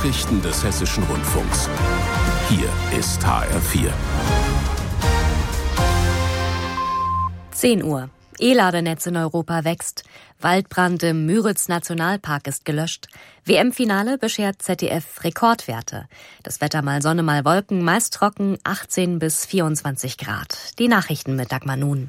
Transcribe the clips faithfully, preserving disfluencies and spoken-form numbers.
Nachrichten des Hessischen Rundfunks. Hier ist H R vier. zehn Uhr. E-Ladenetz in Europa wächst. Waldbrand im Müritz-Nationalpark ist gelöscht. W M-Finale beschert Z D F Rekordwerte. Das Wetter mal Sonne, mal Wolken, meist trocken, achtzehn bis vierundzwanzig Grad. Die Nachrichten mit Dagmar Nun.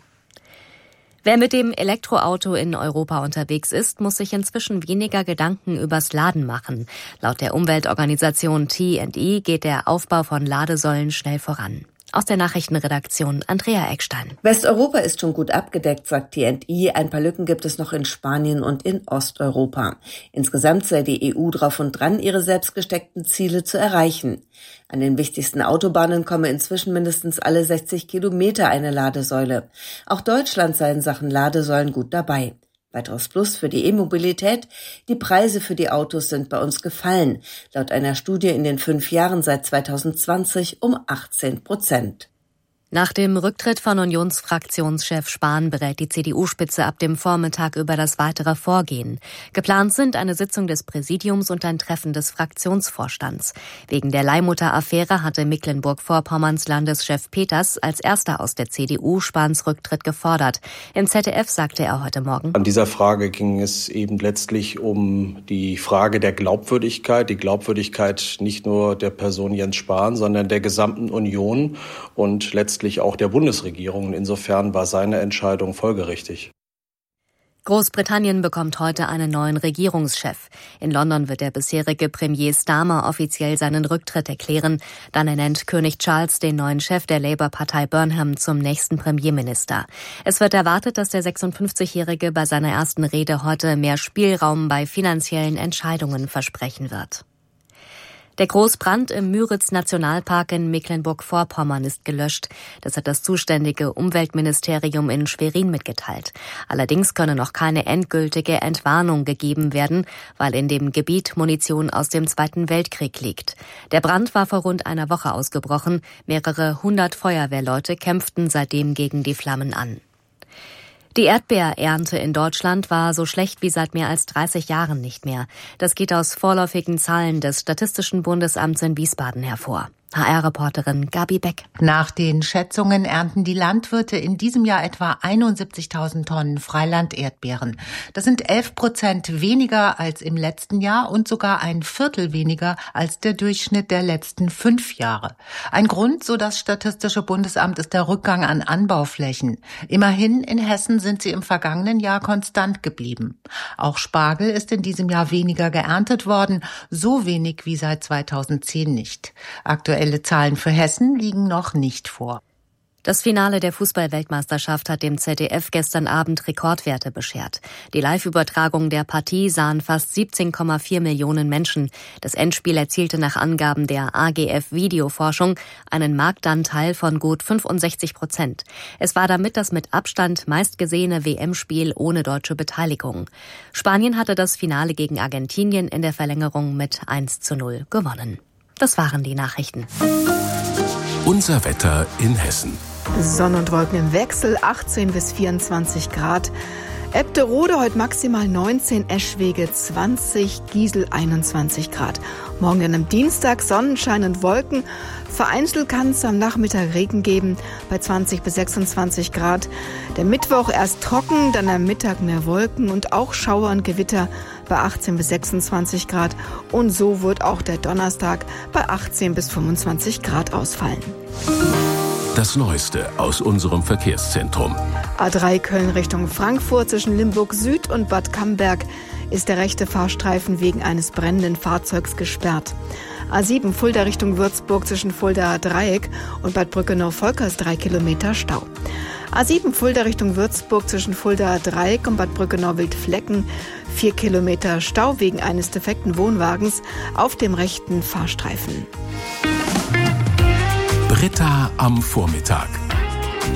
Wer mit dem Elektroauto in Europa unterwegs ist, muss sich inzwischen weniger Gedanken übers Laden machen. Laut der Umweltorganisation T and E geht der Aufbau von Ladesäulen schnell voran. Aus der Nachrichtenredaktion Andrea Eckstein. Westeuropa ist schon gut abgedeckt, sagt T and E. Ein paar Lücken gibt es noch in Spanien und in Osteuropa. Insgesamt sei die E U drauf und dran, ihre selbst gesteckten Ziele zu erreichen. An den wichtigsten Autobahnen komme inzwischen mindestens alle sechzig Kilometer eine Ladesäule. Auch Deutschland sei in Sachen Ladesäulen gut dabei. Weiteres Plus für die E-Mobilität: Die Preise für die Autos sind bei uns gefallen. Laut einer Studie in den fünf Jahren seit zweitausendzwanzig um achtzehn Prozent. Nach dem Rücktritt von Unionsfraktionschef Spahn berät die C D U-Spitze ab dem Vormittag über das weitere Vorgehen. Geplant sind eine Sitzung des Präsidiums und ein Treffen des Fraktionsvorstands. Wegen der Leihmutter-Affäre hatte Mecklenburg-Vorpommerns Landeschef Peters als erster aus der C D U Spahns Rücktritt gefordert. Im Z D F sagte er heute Morgen: An dieser Frage ging es eben letztlich um die Frage der Glaubwürdigkeit, die Glaubwürdigkeit nicht nur der Person Jens Spahn, sondern der gesamten Union und letztlich auch der Bundesregierung. Insofern war seine Entscheidung folgerichtig. Großbritannien bekommt heute einen neuen Regierungschef. In London wird der bisherige Premier Starmer offiziell seinen Rücktritt erklären. Dann ernennt König Charles den neuen Chef der Labour-Partei Burnham zum nächsten Premierminister. Es wird erwartet, dass der sechsundfünfzigjährige bei seiner ersten Rede heute mehr Spielraum bei finanziellen Entscheidungen versprechen wird. Der Großbrand im Müritz-Nationalpark in Mecklenburg-Vorpommern ist gelöscht. Das hat das zuständige Umweltministerium in Schwerin mitgeteilt. Allerdings könne noch keine endgültige Entwarnung gegeben werden, weil in dem Gebiet Munition aus dem Zweiten Weltkrieg liegt. Der Brand war vor rund einer Woche ausgebrochen. Mehrere hundert Feuerwehrleute kämpften seitdem gegen die Flammen an. Die Erdbeerernte in Deutschland war so schlecht wie seit mehr als dreißig Jahren nicht mehr. Das geht aus vorläufigen Zahlen des Statistischen Bundesamts in Wiesbaden hervor. H R-Reporterin Gabi Beck. Nach den Schätzungen ernten die Landwirte in diesem Jahr etwa einundsiebzigtausend Tonnen Freiland-Erdbeeren. Das sind elf Prozent weniger als im letzten Jahr und sogar ein Viertel weniger als der Durchschnitt der letzten fünf Jahre. Ein Grund, so das Statistische Bundesamt, ist der Rückgang an Anbauflächen. Immerhin in Hessen sind sie im vergangenen Jahr konstant geblieben. Auch Spargel ist in diesem Jahr weniger geerntet worden, so wenig wie seit zweitausendzehn nicht. Aktuell Aktuelle Zahlen für Hessen liegen noch nicht vor. Das Finale der Fußball-Weltmeisterschaft hat dem Z D F gestern Abend Rekordwerte beschert. Die Live-Übertragung der Partie sahen fast siebzehn Komma vier Millionen Menschen. Das Endspiel erzielte nach Angaben der A G F Videoforschung einen Marktanteil von gut fünfundsechzig Prozent. Es war damit das mit Abstand meistgesehene W M-Spiel ohne deutsche Beteiligung. Spanien hatte das Finale gegen Argentinien in der Verlängerung mit eins zu null gewonnen. Das waren die Nachrichten. Unser Wetter in Hessen. Sonne und Wolken im Wechsel, achtzehn bis vierundzwanzig Grad. Ebterode heute maximal neunzehn, Eschwege zwanzig, Giesel einundzwanzig Grad. Morgen dann am Dienstag Sonnenschein und Wolken. Vereinzelt kann es am Nachmittag Regen geben bei zwanzig bis sechsundzwanzig Grad. Der Mittwoch erst trocken, dann am Mittag mehr Wolken und auch Schauer und Gewitter bei achtzehn bis sechsundzwanzig Grad. Und so wird auch der Donnerstag bei achtzehn bis fünfundzwanzig Grad ausfallen. Das Neueste aus unserem Verkehrszentrum. A drei Köln Richtung Frankfurt zwischen Limburg Süd und Bad Camberg ist der rechte Fahrstreifen wegen eines brennenden Fahrzeugs gesperrt. A sieben Fulda Richtung Würzburg zwischen Fuldaer Dreieck und Bad Brückenau-Volkers drei Kilometer Stau. A sieben Fulda Richtung Würzburg zwischen Fuldaer Dreieck und Bad Brückenau-Wildflecken vier Kilometer Stau wegen eines defekten Wohnwagens auf dem rechten Fahrstreifen. Britta am Vormittag.